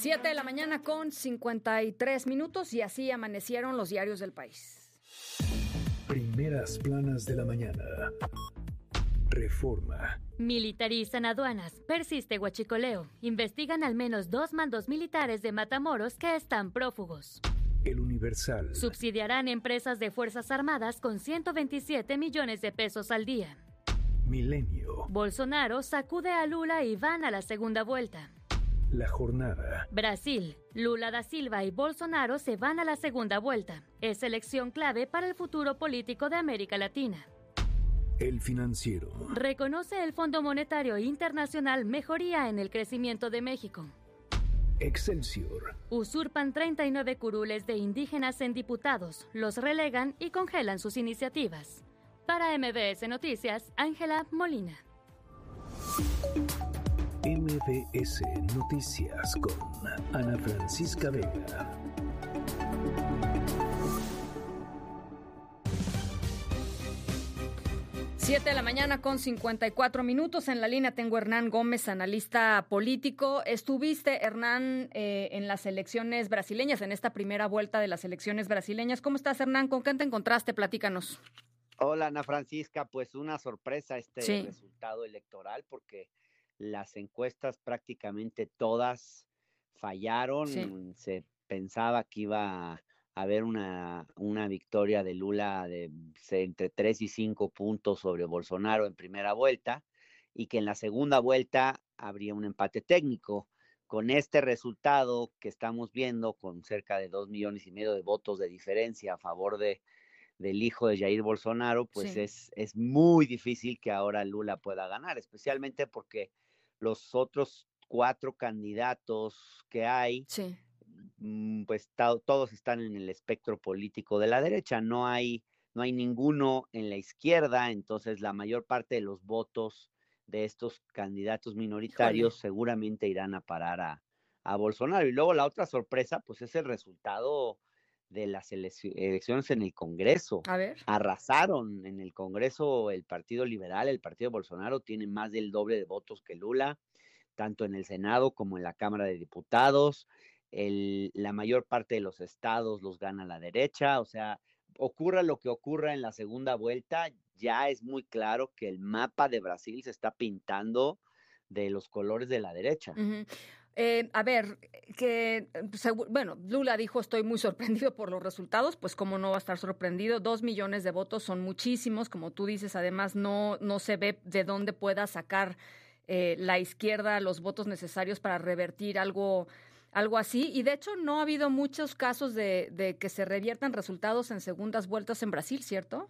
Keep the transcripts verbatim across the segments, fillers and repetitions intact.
Siete de la mañana con cincuenta y tres minutos y así amanecieron los diarios del país. Primeras planas de la mañana. Reforma. Militarizan aduanas. Persiste huachicoleo. Investigan al menos dos mandos militares de Matamoros que están prófugos. El Universal. Subsidiarán empresas de Fuerzas Armadas con ciento veintisiete millones de pesos al día. Milenio. Bolsonaro sacude a Lula y van a la segunda vuelta. La Jornada. Brasil. Lula da Silva y Bolsonaro se van a la segunda vuelta. Es elección clave para el futuro político de América Latina. El Financiero. Reconoce el Fondo Monetario Internacional mejoría en el crecimiento de México. Excelsior. Usurpan treinta y nueve curules de indígenas en diputados, los relegan y congelan sus iniciativas. Para M B S Noticias, Ángela Molina. M B S Noticias con Ana Francisca Vega. Siete de la mañana con cincuenta y cuatro minutos. En la línea tengo a Hernán Gómez, analista político. Estuviste, Hernán, eh, en las elecciones brasileñas, en esta primera vuelta de las elecciones brasileñas. ¿Cómo estás, Hernán? ¿Con qué te encontraste? Platícanos. Hola, Ana Francisca. Pues una sorpresa este Sí. resultado electoral porque las encuestas prácticamente todas fallaron. Sí. Se pensaba que iba a haber una, una victoria de Lula de entre tres y cinco puntos sobre Bolsonaro en primera vuelta y que en la segunda vuelta habría un empate técnico. Con este resultado que estamos viendo, con cerca de dos millones y medio de votos de diferencia a favor de del hijo de Jair Bolsonaro, pues Sí. es, es muy difícil que ahora Lula pueda ganar, especialmente porque los otros cuatro candidatos que hay, Sí. pues ta- todos están en el espectro político de la derecha, no hay, no hay ninguno en la izquierda, entonces la mayor parte de los votos de estos candidatos minoritarios Híjole. seguramente irán a parar a, a Bolsonaro. Y luego la otra sorpresa, pues es el resultado de las elec- elecciones en el Congreso. A ver. Arrasaron en el Congreso el Partido Liberal, el Partido Bolsonaro tiene más del doble de votos que Lula, tanto en el Senado como en la Cámara de Diputados. El, la mayor parte de los estados los gana la derecha, o sea, ocurra lo que ocurra en la segunda vuelta, ya es muy claro que el mapa de Brasil se está pintando de los colores de la derecha. Uh-huh. Eh, a ver, que segu- bueno, Lula dijo estoy muy sorprendido por los resultados, pues cómo no va a estar sorprendido, dos millones de votos son muchísimos, como tú dices, además no, no se ve de dónde pueda sacar eh, la izquierda los votos necesarios para revertir algo, algo así, y de hecho no ha habido muchos casos de, de que se reviertan resultados en segundas vueltas en Brasil, ¿cierto?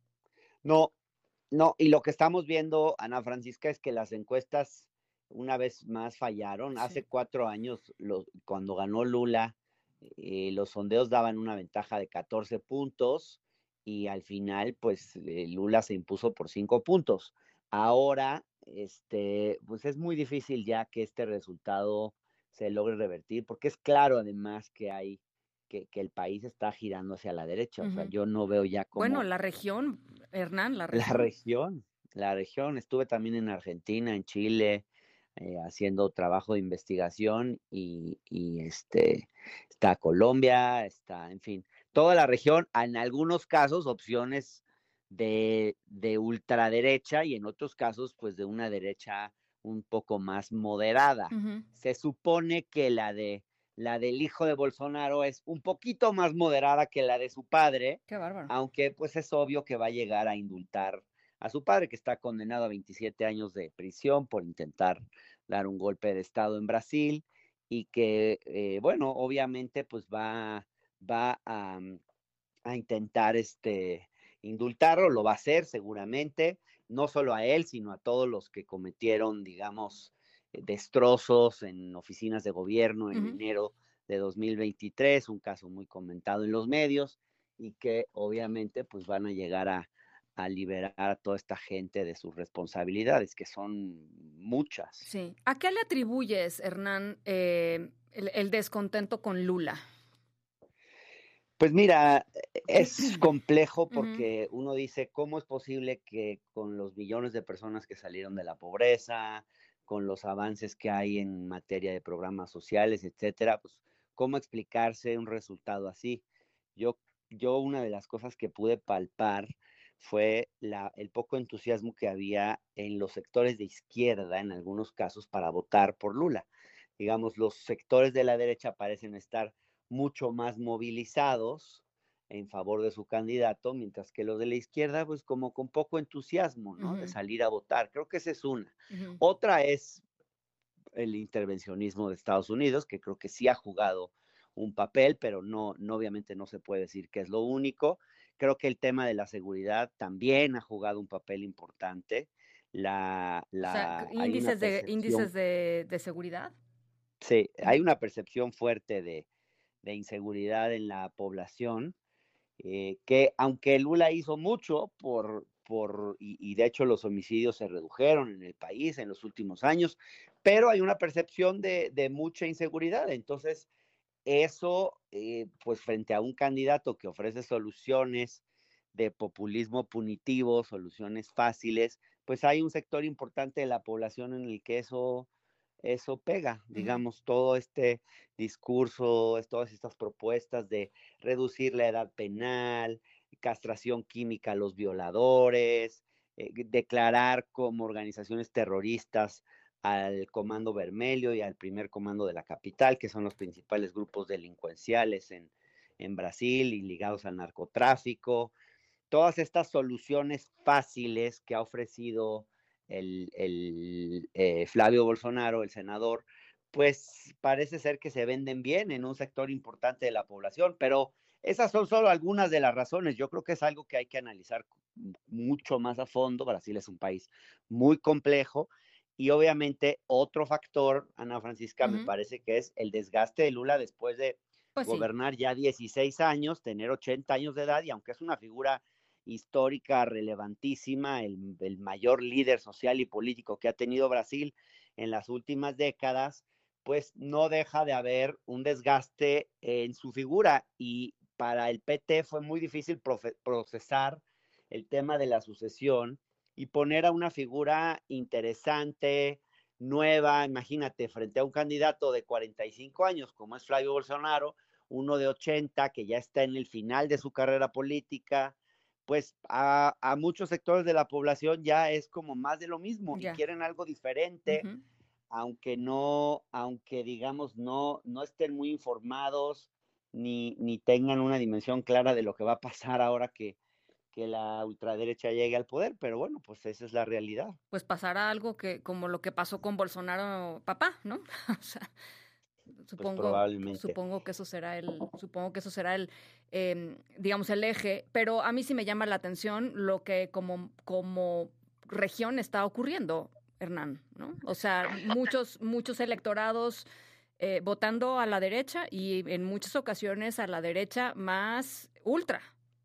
No, no, y lo que estamos viendo, Ana Francisca, es que las encuestas una vez más fallaron. Sí. Hace cuatro años, lo, cuando ganó Lula, eh, los sondeos daban una ventaja de catorce puntos y al final, pues, eh, Lula se impuso por cinco puntos. Ahora, este, pues es muy difícil ya que este resultado se logre revertir, porque es claro además que hay, que, que el país está girando hacia la derecha. O sea, Uh-huh. yo no veo ya cómo Bueno, la región, Hernán, la la región. región, la región. Estuve también en Argentina, en Chile, eh, haciendo trabajo de investigación y, y este está Colombia, está, en fin, toda la región, en algunos casos opciones de, de ultraderecha y en otros casos pues de una derecha un poco más moderada. Uh-huh. Se supone que la de la del hijo de Bolsonaro es un poquito más moderada que la de su padre, Qué bárbaro. aunque pues es obvio que va a llegar a indultar a su padre, que está condenado a veintisiete años de prisión por intentar dar un golpe de estado en Brasil y que, eh, bueno, obviamente pues va, va a, a intentar este, indultarlo, lo va a hacer seguramente, no solo a él, sino a todos los que cometieron, digamos, destrozos en oficinas de gobierno en Uh-huh. enero de dos mil veintitrés, un caso muy comentado en los medios y que obviamente pues van a llegar a, a liberar a toda esta gente de sus responsabilidades, que son muchas. Sí. ¿A qué le atribuyes, Hernán, eh, el, el descontento con Lula? Pues mira, es complejo porque Uh-huh. uno dice, ¿cómo es posible que con los millones de personas que salieron de la pobreza, con los avances que hay en materia de programas sociales, etcétera, pues, ¿cómo explicarse un resultado así? Yo, yo una de las cosas que pude palpar fue la, el poco entusiasmo que había en los sectores de izquierda, en algunos casos, para votar por Lula. Digamos, los sectores de la derecha parecen estar mucho más movilizados en favor de su candidato, mientras que los de la izquierda, pues como con poco entusiasmo, ¿no? Uh-huh. De salir a votar. Creo que esa es una. Uh-huh. Otra es el intervencionismo de Estados Unidos, que creo que sí ha jugado un papel, pero no, no obviamente no se puede decir que es lo único. Creo que el tema de la seguridad también ha jugado un papel importante. La, la, o sea, índices, de, índices de, de seguridad. Sí, hay una percepción fuerte de, de inseguridad en la población, eh, que aunque Lula hizo mucho por, por y, y de hecho los homicidios se redujeron en el país en los últimos años, pero hay una percepción de, de mucha inseguridad. Entonces, eso, eh, pues frente a un candidato que ofrece soluciones de populismo punitivo, soluciones fáciles, pues hay un sector importante de la población en el que eso, eso pega, digamos, uh-huh. Todo este discurso, todas estas propuestas de reducir la edad penal, castración química a los violadores, eh, declarar como organizaciones terroristas al Comando Vermelho y al Primer Comando de la Capital, que son los principales grupos delincuenciales en, en Brasil y ligados al narcotráfico. Todas estas soluciones fáciles que ha ofrecido el, el eh, Flavio Bolsonaro, el senador, pues parece ser que se venden bien en un sector importante de la población, pero esas son solo algunas de las razones. Yo creo que es algo que hay que analizar mucho más a fondo. Brasil es un país muy complejo. Y obviamente otro factor, Ana Francisca, uh-huh. me parece que es el desgaste de Lula después de pues gobernar sí. ya dieciséis años, tener ochenta años de edad, y aunque es una figura histórica relevantísima, el, el mayor líder social y político que ha tenido Brasil en las últimas décadas, pues no deja de haber un desgaste en su figura, y para el P T fue muy difícil profe- procesar el tema de la sucesión y poner a una figura interesante, nueva. Imagínate, frente a un candidato de cuarenta y cinco años, como es Flavio Bolsonaro, uno de ochenta, que ya está en el final de su carrera política, pues a, a muchos sectores de la población ya es como más de lo mismo, yeah. y quieren algo diferente, uh-huh. aunque no, aunque digamos no, no estén muy informados, ni, ni tengan una dimensión clara de lo que va a pasar ahora que que la ultraderecha llegue al poder, pero bueno, pues esa es la realidad. Pues pasará algo que como lo que pasó con Bolsonaro papá, ¿no? O sea, supongo, pues probablemente. supongo que eso será el, supongo que eso será el, eh, digamos el eje, pero a mí sí me llama la atención lo que como como región está ocurriendo, Hernán, ¿no? O sea, muchos muchos electorados eh, votando a la derecha y en muchas ocasiones a la derecha más ultra.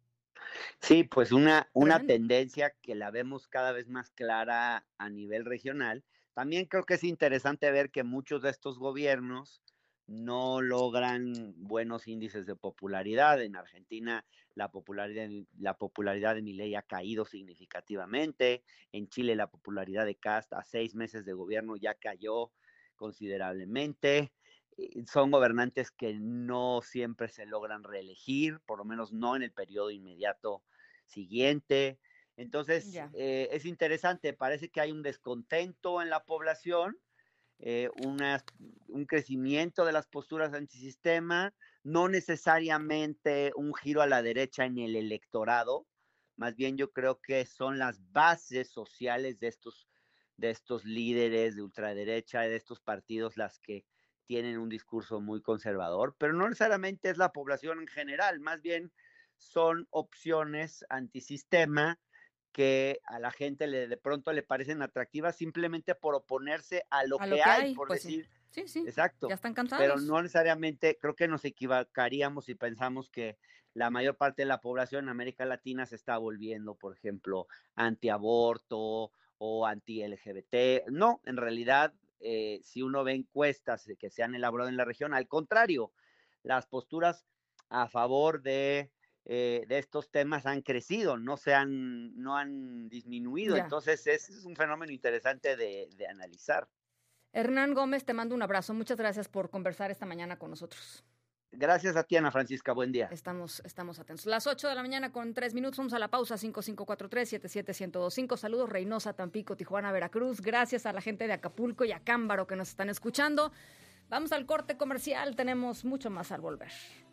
Sí, pues una, una tendencia que la vemos cada vez más clara a nivel regional. También creo que es interesante ver que muchos de estos gobiernos no logran buenos índices de popularidad. En Argentina la popularidad, la popularidad de Milei ha caído significativamente. En Chile la popularidad de Kast a seis meses de gobierno ya cayó considerablemente. Son gobernantes que no siempre se logran reelegir, por lo menos no en el periodo inmediato siguiente. Entonces, yeah. eh, es interesante, parece que hay un descontento en la población, eh, una, un crecimiento de las posturas antisistema, no necesariamente un giro a la derecha en el electorado, más bien yo creo que son las bases sociales de estos, de estos líderes de ultraderecha, de estos partidos las que tienen un discurso muy conservador, pero no necesariamente es la población en general, más bien son opciones antisistema que a la gente le, de pronto le parecen atractivas simplemente por oponerse a lo, a que, lo que hay, hay, por pues decir. Sí, sí, exacto. Ya están cansados. Pero no necesariamente, creo que nos equivocaríamos si pensamos que la mayor parte de la población en América Latina se está volviendo, por ejemplo, antiaborto o anti-L G B T. No, en realidad, eh, si uno ve encuestas que se han elaborado en la región, al contrario, las posturas a favor de, eh, de estos temas han crecido, no se han, no han disminuido. Ya. Entonces, es, es un fenómeno interesante de, de analizar. Hernán Gómez, te mando un abrazo. Muchas gracias por conversar esta mañana con nosotros. Gracias a ti, Ana Francisca. Buen día. Estamos, estamos atentos. Las ocho de la mañana con tres minutos. Vamos a la pausa. cinco cinco cuatro tres, siete siete uno cero dos cinco. Saludos Reynosa, Tampico, Tijuana, Veracruz. Gracias a la gente de Acapulco y Acámbaro que nos están escuchando. Vamos al corte comercial. Tenemos mucho más al volver.